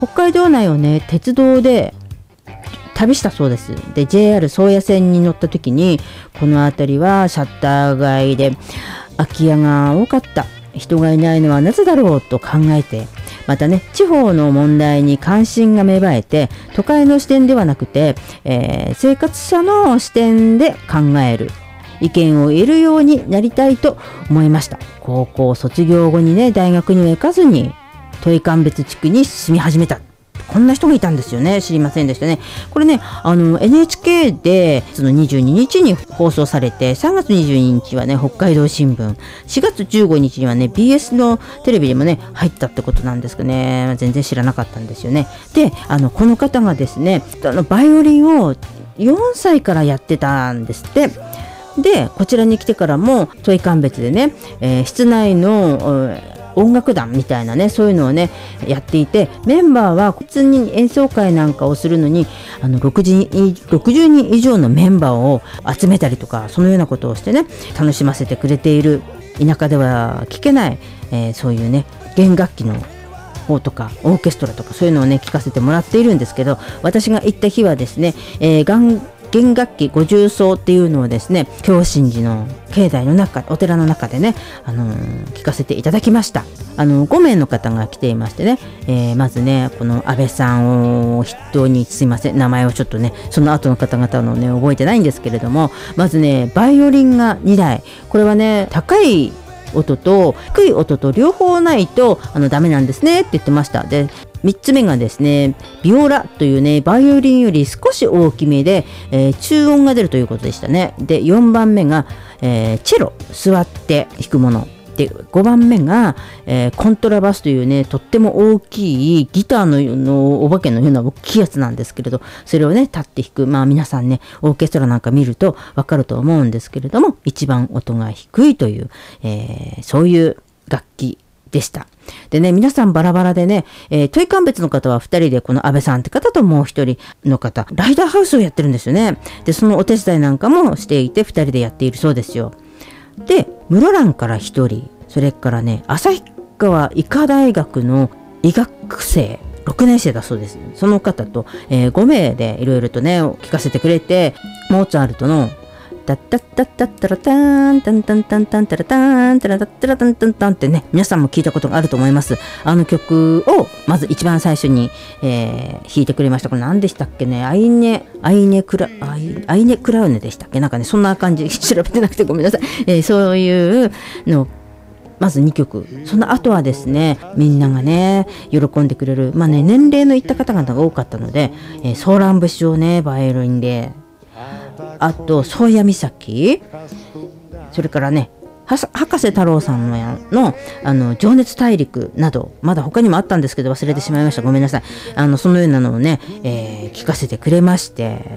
北海道内をね、鉄道で旅したそうです。で、JR 宗谷線に乗った時に、この辺りはシャッター街で空き家が多かった。人がいないのはなぜだろうと考えて、またね、地方の問題に関心が芽生えて、都会の視点ではなくて、生活者の視点で考える。意見を得るようになりたいと思いました。高校卒業後にね、大学には行かずに、土井鑑別地区に住み始めた。こんな人がいたんですよね。知りませんでしたね。これね、NHK でその22日に放送されて、3月22日はね、北海道新聞、4月15日にはね、BS のテレビでもね、入ったってことなんですけどね、全然知らなかったんですよね。で、この方がですね、バイオリンを4歳からやってたんですって。で、こちらに来てからも、土井鑑別でね、室内の音楽団みたいなね、そういうのをねやっていて、メンバーは普通に演奏会なんかをするのに60人以上のメンバーを集めたりとか、そのようなことをしてね楽しませてくれている。田舎では聞けない、そういうね弦楽器の方とかオーケストラとかそういうのをね聞かせてもらっているんですけど、私が行った日はですね、弦楽器五重奏っていうのをですね、教心寺の境内の中、お寺の中でね、聞かせていただきました。5名の方が来ていましてね、まずね、この安倍さんを筆頭に、すいません、名前をちょっとね、その後の方々のね、覚えてないんですけれども、まずね、バイオリンが2台。これはね、高い音と低い音と両方ないとダメなんですねって言ってました。で、3つ目がですね、ビオラというね、バイオリンより少し大きめで、中音が出るということでしたね。で、4番目が、チェロ、座って弾くもの。で、5番目が、コントラバスというね、とっても大きいギターのお化けのような大きいやつなんですけれど、それをね、立って弾く。まあ皆さんね、オーケストラなんか見るとわかると思うんですけれども、一番音が低いという、そういう楽器でした。でね、皆さんバラバラでね、土井鑑別の方は2人で、この安倍さんって方ともう1人の方、ライダーハウスをやってるんですよね。で、そのお手伝いなんかもしていて、2人でやっているそうですよ。で、室蘭から1人、それからね、旭川医科大学の医学生、6年生だそうです。その方と、5名でいろいろとね、聞かせてくれて、モーツァルトのタッタッタッタッタラターンタンタンタンタンタラターンタラタッタラタンタンタンってね、皆さんも聞いたことがあると思います。あの曲をまず一番最初に、弾いてくれました。これ何でしたっけね、アイネクラウネでしたっけ、なんかね、そんな感じ調べてなくてごめんなさい。そういうのまず2曲。その後はですね、みんながね、喜んでくれる。まあね、年齢のいった方々が多かったので、ソーラン節をね、バイオリンで、あと、宗谷岬、それからね、博士太郎さんの情熱大陸など、まだ他にもあったんですけど忘れてしまいました。ごめんなさい。そのようなのをね、聞かせてくれまして、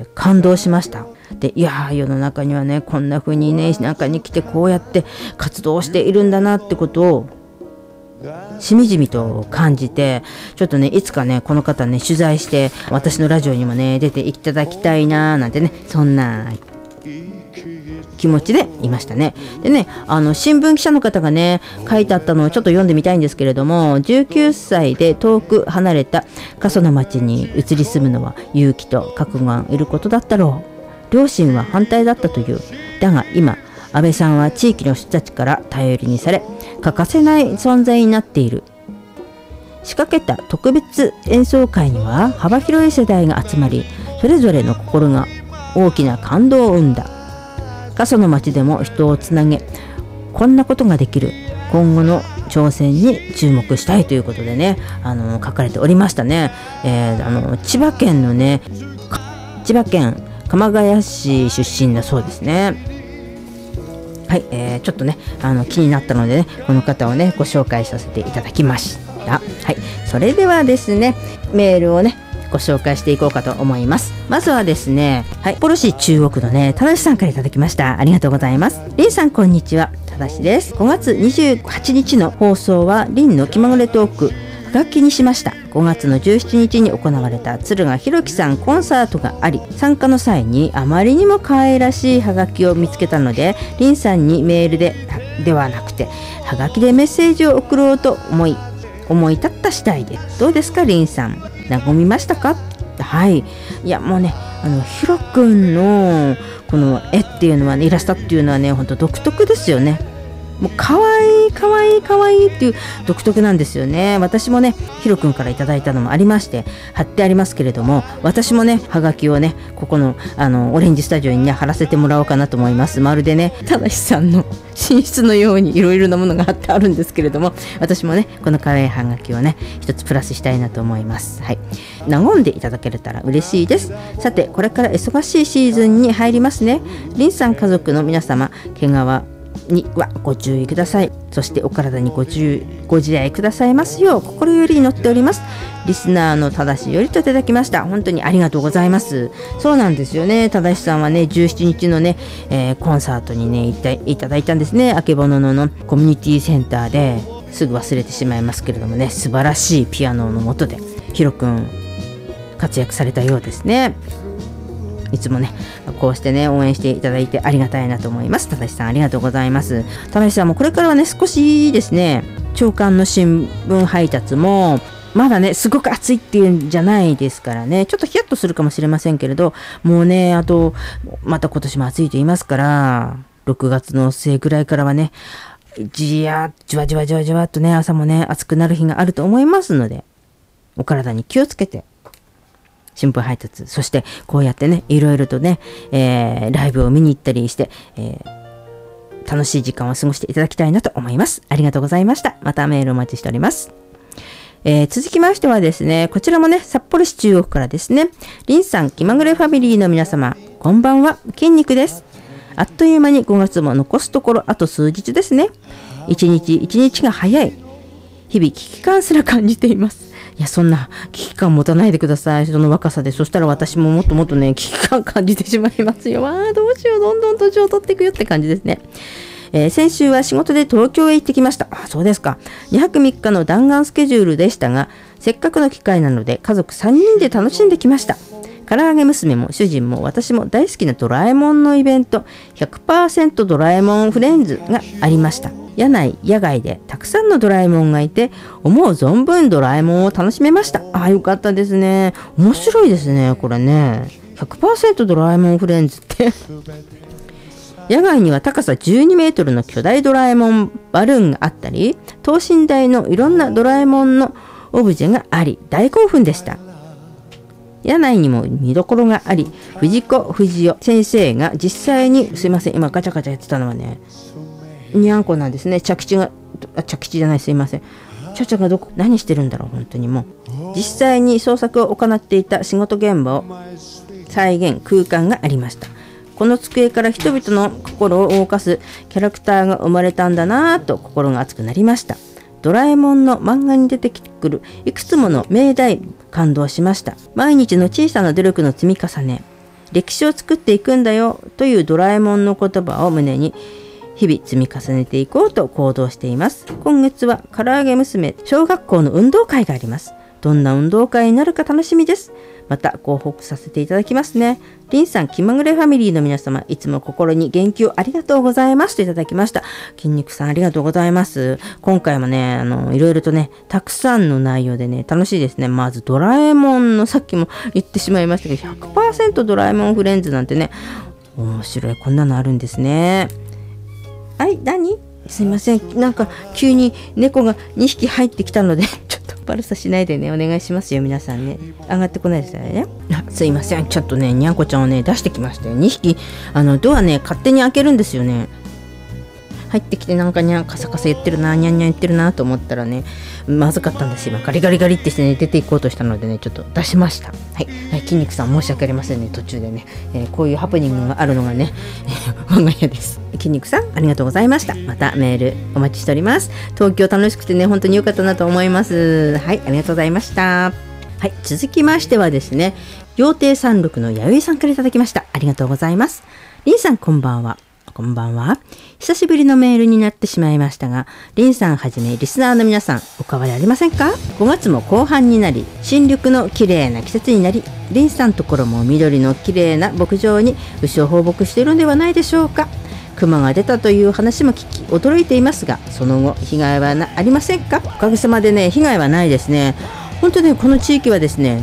感動しました。で、いやー、世の中にはね、こんな風にね、中に来てこうやって活動しているんだなってことを、しみじみと感じて、ちょっとね、いつかね、この方ね、取材して、私のラジオにもね、出ていただきたいなーなんてね、そんな気持ちでいましたね。でね、新聞記者の方がね、書いてあったのをちょっと読んでみたいんですけれども、19歳で遠く離れた過疎の町に移り住むのは勇気と覚悟がいることだったろう。両親は反対だったという。だが今、安倍さんは地域の人たちから頼りにされ、欠かせない存在になっている。仕掛けた特別演奏会には幅広い世代が集まり、それぞれの心が大きな感動を生んだ。過疎の町でも人をつなげ、こんなことができる。今後の挑戦に注目したいということでね、書かれておりましたね。千葉県のね、千葉県鎌ケ谷市出身だそうですね。はい、ちょっとね、気になったのでね、この方をね、ご紹介させていただきました。はい、それではですね、メールをね、ご紹介していこうかと思います。まずはですね、はい、ポロ市中央区のね、ただしさんからいただきました。ありがとうございます。りんさん、こんにちは。ただしです。5月28日の放送は、りんの気まぐれトーク、楽器にしました。5月の17日に行われた鶴賀弘樹さんコンサートがあり、参加の際にあまりにも可愛らしいハガキを見つけたので、りんさんにメールではなくてハガキでメッセージを送ろうと思い立った次第です。どうですか、りんさん。 和みましたか？はい。いやもうね、ヒロくんのこの絵っていうのはね、イラストっていうのはね、本当独特ですよね。もう可愛い可愛い可愛いっていう独特なんですよね。私もね、ヒロくんからいただいたのもありまして、貼ってありますけれども、私もね、はがきをね、ここのオレンジスタジオにね、貼らせてもらおうかなと思います。まるでね、ただしさんの寝室のようにいろいろなものが貼ってあるんですけれども、私もね、この可愛いはがきをね、一つプラスしたいなと思います。はい。和んでいただけたら嬉しいです。さて、これから忙しいシーズンに入りますね。リンさん家族の皆様、怪我にはご注意ください。そしてお体にご自愛くださいますよう心より祈っております。リスナーのただしよりといただきました。本当にありがとうございます。そうなんですよね。ただしさんはね、17日のね、コンサートにねいただいたんですね。あけぼののコミュニティセンターですぐ忘れてしまいますけれどもね、素晴らしいピアノの下でヒロくん活躍されたようですね。いつもね、こうしてね、応援していただいてありがたいなと思います。ただしさんありがとうございます。ただしさんもこれからはね、少しですね、朝刊の新聞配達もまだね、すごく暑いっていうんじゃないですからね、ちょっとヒヤッとするかもしれませんけれど、もうね、あとまた今年も暑いと言いますから、6月の末ぐらいからはね、じわじわじわじわっとね、朝もね、暑くなる日があると思いますので、お体に気をつけて新聞配達、そしてこうやってね、いろいろとね、ライブを見に行ったりして、楽しい時間を過ごしていただきたいなと思います。ありがとうございました。またメールお待ちしております。続きましてはですね、こちらもね、札幌市中央区からですね、リンさん、気まぐれファミリーの皆様、こんばんは、筋肉です。あっという間に5月も残すところあと数日ですね。一日一日が早い。日々危機感すら感じています。いや、そんな危機感持たないでください。その若さで。そしたら私ももっともっとね、危機感感じてしまいますよ。どうしよう。どんどん年を取っていくよって感じですね。先週は仕事で東京へ行ってきました。そうですか。2泊3日の弾丸スケジュールでしたが、せっかくの機会なので家族3人で楽しんできました。唐揚げ娘も主人も私も大好きなドラえもんのイベント 100% ドラえもんフレンズがありました。野外でたくさんのドラえもんがいて、思う存分ドラえもんを楽しめました。よかったですね。面白いですね、これね。100% ドラえもんフレンズって野外には高さ12メートルの巨大ドラえもんバルーンがあったり、等身大のいろんなドラえもんのオブジェがあり、大興奮でした。野内にも見どころがあり、藤子不二雄先生が実際に、すいません、今ガチャガチャやってたのはね、にゃんこなんですね。着地じゃない、すいません。ちゃちゃが何してるんだろう、本当にもう。実際に創作を行っていた仕事現場を再現空間がありました。この机から人々の心を動かすキャラクターが生まれたんだなぁと心が熱くなりました。ドラえもんの漫画に出てくるいくつもの命題、感動しました。毎日の小さな努力の積み重ね、歴史を作っていくんだよというドラえもんの言葉を胸に日々積み重ねていこうと行動しています。今月は唐揚げ娘小学校の運動会があります。どんな運動会になるか楽しみです。またご報告させていただきますね。リンさん、気まぐれファミリーの皆様、いつも心に元気をありがとうございますといただきました。筋肉さん、ありがとうございます。今回もね、いろいろとね、たくさんの内容でね、楽しいですね。まずドラえもんの、さっきも言ってしまいましたけど、100% ドラえもんフレンズなんてね、面白い、こんなのあるんですね。何？すいません、なんか急に猫が2匹入ってきたのでちょっと悪さしないでね、お願いしますよ。皆さんね、上がってこないですよね。すいません、ちょっとね、にゃんこちゃんをね出してきましたよ。2匹ドアね勝手に開けるんですよね。入ってきてなんかにゃんカサカサ言ってるな、にゃんにゃん言ってるなと思ったらね、まずかったんですよ。今ガリガリガリってしてね出ていこうとしたのでね、ちょっと出しました。筋肉さん申し訳ありませんね、途中でね、こういうハプニングがあるのがね我が家です。筋肉さんありがとうございました。またメールお待ちしております。東京楽しくてね本当に良かったなと思います。ありがとうございました。続きましてはですね、羊蹄山麓の弥生さんからいただきました。ありがとうございます。リンさんこんばんは。こんばんは。久しぶりのメールになってしまいましたが、リンさんはじめリスナーの皆さんお変わりありませんか？ 5 月も後半になり、新緑の綺麗な季節になり、リンさんところも緑の綺麗な牧場に牛を放牧しているのではないでしょうか。熊が出たという話も聞き驚いていますが、その後被害はありませんか？おかげさまでね、被害はないですね。 本当ねこの地域はですね